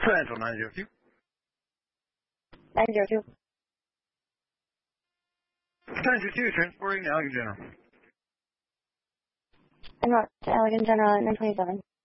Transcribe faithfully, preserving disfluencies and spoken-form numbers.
Central nine zero two. nine zero two. nine zero two, transporting Allegan General. I'm not to Allegan General at nine twenty-seven.